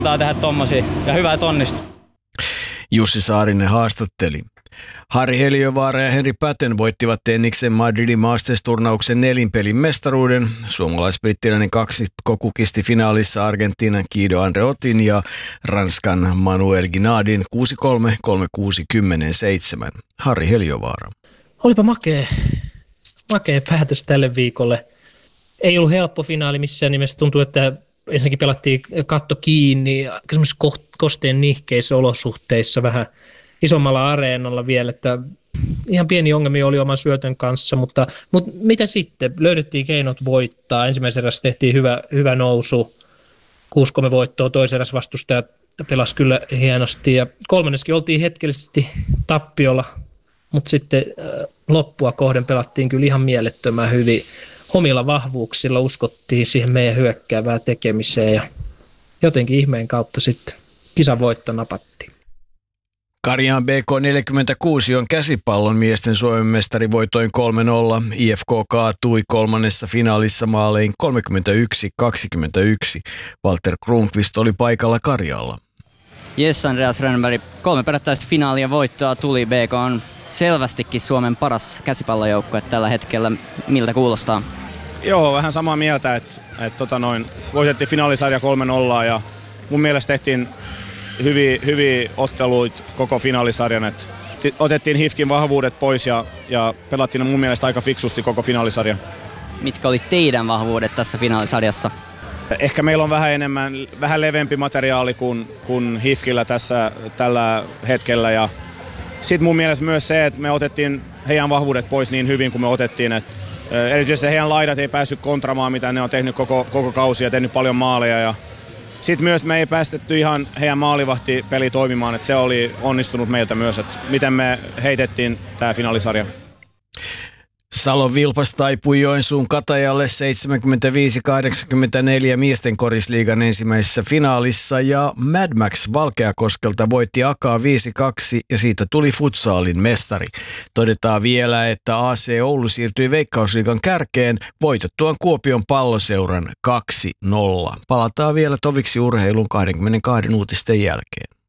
tehdä tommosia ja hyvä, että onnistui. Jussi Saarinen haastatteli. Harri Heliövaara ja Henri Päten voittivat tenniksen Madridin Masters-turnauksen nelinpelin mestaruuden. Suomalais-brittiläinen kaksikko kukisti finaalissa Argentiinan Guido Andreottin ja Ranskan Manuel Ginadin 6-3, 3-6, 10-7. Harri Heliövaara. Olipa makea päätös tälle viikolle. Ei ollut helppo finaali missään nimessä. Tuntuu, että ensinnäkin pelattiin katto kiinni semmoisissa kosteen nihkeissä olosuhteissa vähän isommalla areenalla vielä, että ihan pieni ongelmia oli oman syötön kanssa, mutta mitä sitten? Löydettiin keinot voittaa. Ensimmäisen erässä tehtiin hyvä nousu, 6-3 voittoa, toisen erässä vastustaja pelasi kyllä hienosti ja kolmanneskin oltiin hetkellisesti tappiolla, mutta sitten loppua kohden pelattiin kyllä ihan mielettömän hyvin. Omilla vahvuuksilla uskottiin siihen meidän hyökkäävää tekemiseen ja jotenkin ihmeen kautta sitten kisan voitto napattiin. Karjaan BK46 on käsipallon miesten Suomen mestari voitoin 3-0. IFK kaatui kolmannessa finaalissa maalein 31-21. Walter Kronqvist oli paikalla Karjaalla. Jes, Andreas Rönnberg, 3 perättäistä finaalia voittoa tuli. BK on selvästikin Suomen paras käsipallojoukkue tällä hetkellä. Miltä kuulostaa? Joo, vähän samaa mieltä, että voitettiin finaalisarja 3-0 ja mun mielestä tehtiin hyviä otteluita koko finaalisarjan. Et otettiin HIFKin vahvuudet pois ja pelattiin mun mielestä aika fiksusti koko finaalisarja. Mitkä oli teidän vahvuudet tässä finaalisarjassa? Ehkä meillä on vähän leveämpi materiaali kuin HIFKillä tällä hetkellä. Ja sitten mun mielestä myös se, että me otettiin heidän vahvuudet pois niin hyvin kuin me otettiin. Erityisesti heidän laidat ei päässyt kontramaan, mitä ne on tehnyt koko kausi ja tehnyt paljon maaleja. Ja sitten myös me ei päästetty ihan heidän maalivahtipeli toimimaan, että se oli onnistunut meiltä myös, että miten me heitettiin tämä finaalisarja. Salon Vilpas taipui Joensuun Katajalle 75-84 miesten korisliigan ensimmäisessä finaalissa ja Mad Max Valkeakoskelta voitti Akaa 5-2 ja siitä tuli futsaalin mestari. Todetaan vielä, että AC Oulu siirtyi Veikkausliigan kärkeen voitettuaan Kuopion Palloseuran 2-0. Palataan vielä toviksi urheilun 22 uutisten jälkeen.